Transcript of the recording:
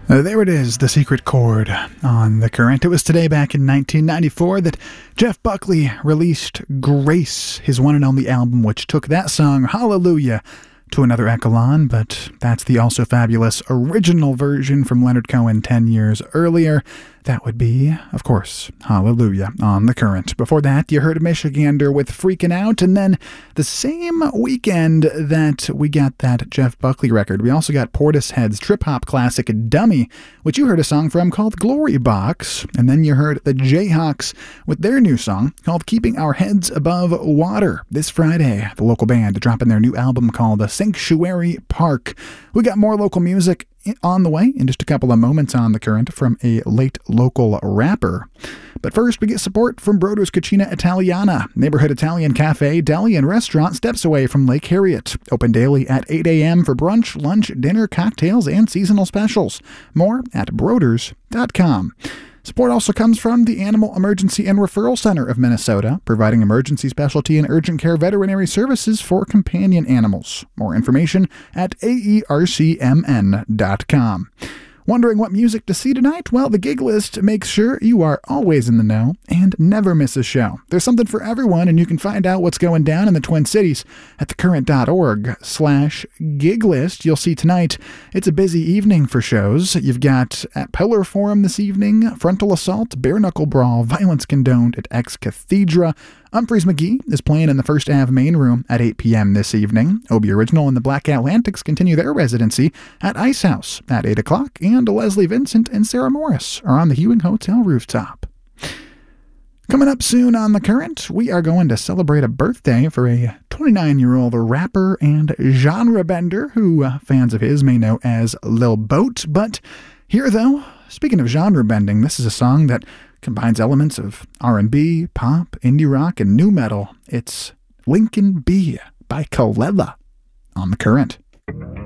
There it is, The Secret Chord on The Current. It was today back in 1994 that Jeff Buckley released Grace, his one and only album, which took that song, Hallelujah, to another echelon, but that's the also fabulous original version from Leonard Cohen 10 years earlier. That would be, of course, Hallelujah on The Current. Before that, you heard Michigander with Freaking Out, and then the same weekend that we got that Jeff Buckley record, we also got Portishead's trip-hop classic Dummy, which you heard a song from called Glory Box, and then you heard the Jayhawks with their new song called Keeping Our Heads Above Water. This Friday, the local band dropping their new album called Sanctuary Park. We got more local music on the way in just a couple of moments on The Current from a late local rapper. But first, we get support from Broder's Cucina Italiana, neighborhood Italian cafe, deli, and restaurant steps away from Lake Harriet. Open daily at 8 a.m. for brunch, lunch, dinner, cocktails, and seasonal specials. More at broders.com. Support also comes from the Animal Emergency and Referral Center of Minnesota, providing emergency specialty and urgent care veterinary services for companion animals. More information at aercmn.com. Wondering what music to see tonight? Well, the gig list makes sure you are always in the know and never miss a show. There's something for everyone, and you can find out what's going down in the Twin Cities at thecurrent.org/gig list. You'll see tonight it's a busy evening for shows. You've got at Pillar Forum this evening, Frontal Assault, Bare Knuckle Brawl, Violence Condoned at Ex Cathedra. Humphreys McGee is playing in the First Ave main room at 8 p.m. this evening. Obie Original and the Black Atlantics continue their residency at Ice House at 8 o'clock, and Leslie Vincent and Sarah Morris are on the Hewing Hotel rooftop. Coming up soon on The Current, we are going to celebrate a birthday for a 29-year-old rapper and genre bender who fans of his may know as Lil Boat. But here, though, speaking of genre bending, this is a song that combines elements of R&B, pop, indie rock, and nu metal. It's Lincoln B by Kalela on The Current.